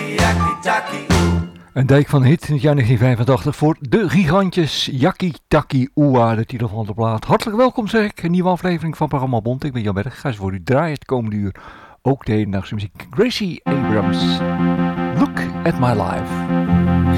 Een dijk van hit in het jaar 1985 voor de gigantjes Yakkie Takkie Oeah, de titel van de plaat. Hartelijk welkom zeg ik, een nieuwe aflevering van Programma Bond. Ik ben Jan Berg, ga eens voor u draaien het komende uur. Ook de hedendaagse muziek. Gracie Abrams, Look at My Life.